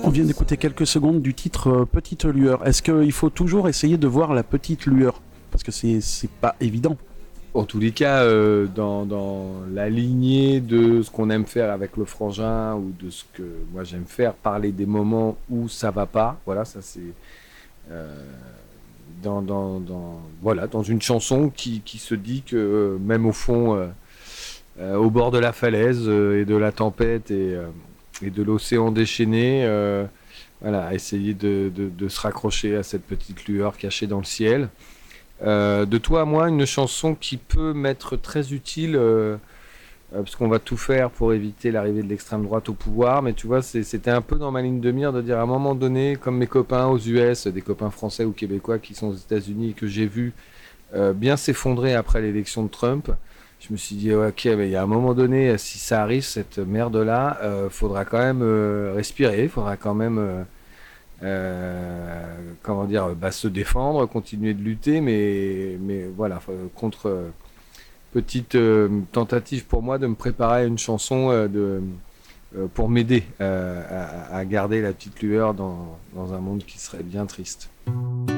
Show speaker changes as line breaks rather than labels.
On vient d'écouter quelques secondes du titre Petite lueur. Est-ce qu'il faut toujours essayer de voir la petite lueur? Parce que c'est pas évident.
En tous les cas, dans la lignée de ce qu'on aime faire avec le frangin ou de ce que moi j'aime faire, parler des moments où ça va pas, voilà, ça c'est euh, voilà, dans une chanson qui se dit que même au fond, au bord de la falaise et de la tempête et de l'océan déchaîné, voilà, essayer de se raccrocher à cette petite lueur cachée dans le ciel. De toi à moi, une chanson qui peut m'être très utile, parce qu'on va tout faire pour éviter l'arrivée de l'extrême droite au pouvoir, mais tu vois, c'était un peu dans ma ligne de mire de dire à un moment donné, comme mes copains aux US, des copains français ou québécois qui sont aux États-Unis et que j'ai vu bien s'effondrer après l'élection de Trump, je me suis dit, ouais, ok, mais il y a un moment donné, si ça arrive, cette merde-là, faudra quand même respirer, faudra quand même comment dire, se défendre, continuer de lutter, mais voilà, contre petite tentative pour moi de me préparer à une chanson pour m'aider à garder la petite lueur dans un monde qui serait bien triste.